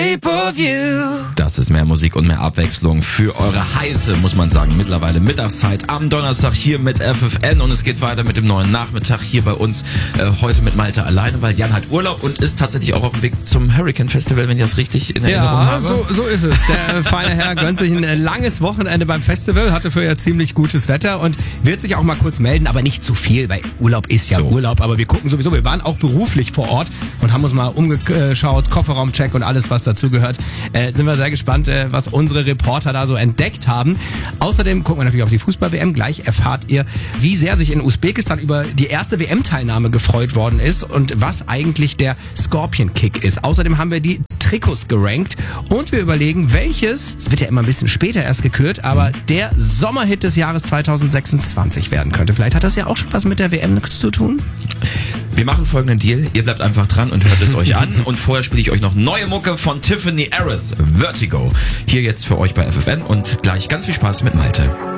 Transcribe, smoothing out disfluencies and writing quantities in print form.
Das ist mehr Musik und mehr Abwechslung für eure heiße, muss man sagen, mittlerweile Mittagszeit am Donnerstag hier mit FFN, und es geht weiter mit dem neuen Nachmittag hier bei uns, heute mit Malte alleine, weil Jan hat Urlaub und ist tatsächlich auch auf dem Weg zum Hurricane Festival, wenn ich das richtig in Erinnerung habe. Ja, so ist es. Der feine Herr gönnt sich ein langes Wochenende beim Festival, hatte für ja ziemlich gutes Wetter und wird sich auch mal kurz melden, aber nicht zu viel, weil Urlaub ist ja so. Urlaub, aber wir gucken sowieso, wir waren auch beruflich vor Ort und haben uns mal umgeschaut, Kofferraumcheck und alles, was dazu gehört. Sind wir sehr gespannt, was unsere Reporter da so entdeckt haben. Außerdem gucken wir natürlich auf die Fußball-WM. Gleich erfahrt ihr, wie sehr sich in Usbekistan über die erste WM-Teilnahme gefreut worden ist und was eigentlich der Scorpion-Kick ist. Außerdem haben wir die Trikots gerankt und wir überlegen, welches, das wird ja immer ein bisschen später erst gekürt, aber der Sommerhit des Jahres 2026 werden könnte. Vielleicht hat das ja auch schon was mit der WM zu tun. Wir machen folgenden Deal. Ihr bleibt einfach dran und hört es euch an. Und vorher spiele ich euch noch neue Mucke von Tiffany Harris, Vertigo. Hier jetzt für euch bei FFN und gleich ganz viel Spaß mit Malte.